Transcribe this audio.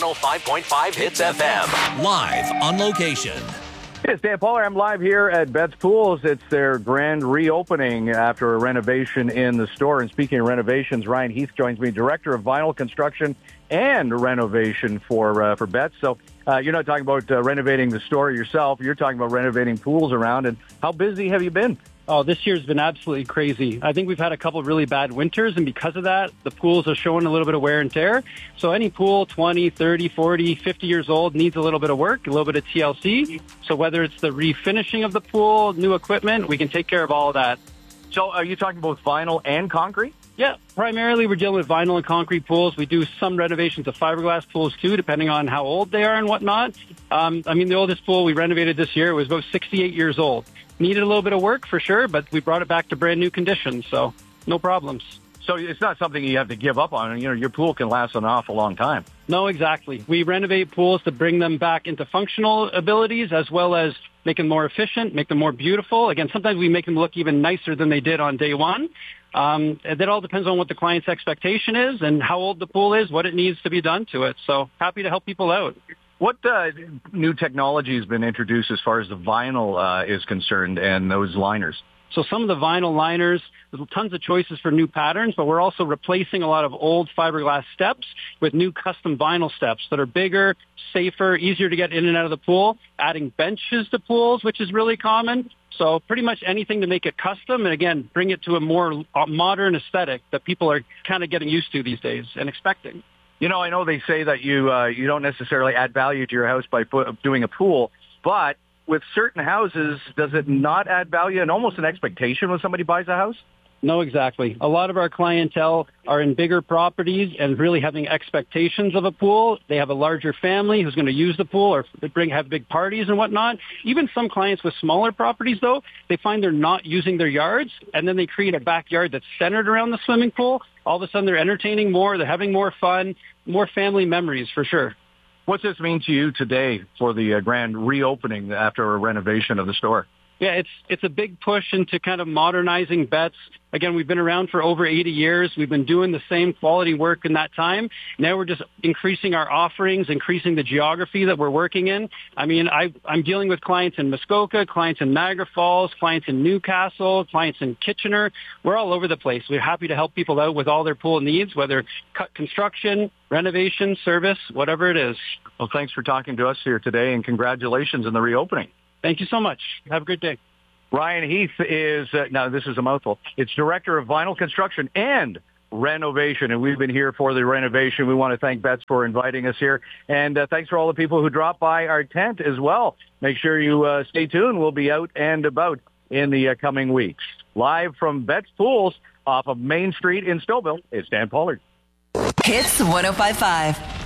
105.5 Hits FM. Live on location. It's Dan Pollard. I'm live here at Betts Pools. It's their grand reopening after a renovation in the store. And speaking of renovations, Ryan Heath joins me, Director of Vinyl Construction and Renovation for Betts. So you're not talking about renovating the store yourself. You're talking about renovating pools around. And how busy have you been? Oh, this year's been absolutely crazy. I think we've had a couple of really bad winters, and because of that, the pools are showing a little bit of wear and tear. So any pool 20, 30, 40, 50 years old needs a little bit of work, a little bit of TLC. So whether it's the refinishing of the pool, new equipment, we can take care of all of that. So are you talking both vinyl and concrete? Yeah, primarily we're dealing with vinyl and concrete pools. We do some renovations of fiberglass pools too, depending on how old they are and whatnot. The oldest pool we renovated this year was about 68 years old. Needed a little bit of work for sure, but we brought it back to brand new condition, so no problems. So it's not something you have to give up on. You know, your pool can last an awful long time. No, exactly. We renovate pools to bring them back into functional abilities as well as make them more efficient, make them more beautiful. Again, sometimes we make them look even nicer than they did on day one. That all depends on what the client's expectation is and how old the pool is, what it needs to be done to it. So happy to help people out. What new technology has been introduced as far as the vinyl is concerned and those liners? So some of the vinyl liners, there's tons of choices for new patterns, but we're also replacing a lot of old fiberglass steps with new custom vinyl steps that are bigger, safer, easier to get in and out of the pool, adding benches to pools, which is really common. So pretty much anything to make it custom and, again, bring it to a more modern aesthetic that people are kind of getting used to these days and expecting. You know, I know they say that you don't necessarily add value to your house by doing a pool, but with certain houses, does it not add value and almost an expectation when somebody buys a house? No, exactly. A lot of our clientele are in bigger properties and really having expectations of a pool. They have a larger family who's going to use the pool or have big parties and whatnot. Even some clients with smaller properties, though, they find they're not using their yards, and then they create a backyard that's centered around the swimming pool. All of a sudden, they're entertaining more, they're having more fun, more family memories for sure. What's this mean to you today for the grand reopening after a renovation of the store? Yeah, it's a big push into kind of modernizing Betts. Again, we've been around for over 80 years. We've been doing the same quality work in that time. Now we're just increasing our offerings, increasing the geography that we're working in. I mean, I'm dealing with clients in Muskoka, clients in Niagara Falls, clients in Newcastle, clients in Kitchener. We're all over the place. We're happy to help people out with all their pool needs, whether construction, renovation, service, whatever it is. Well, thanks for talking to us here today, and congratulations on the reopening. Thank you so much. Have a great day. Ryan Heath is, now this is a mouthful, it's Director of Vinyl Construction and Renovation, and we've been here for the renovation. We want to thank Betts for inviting us here, and thanks for all the people who dropped by our tent as well. Make sure you stay tuned. We'll be out and about in the coming weeks. Live from Betts Pools off of Main Street in Stouffville, it's Dan Pollard. Hits 105.5.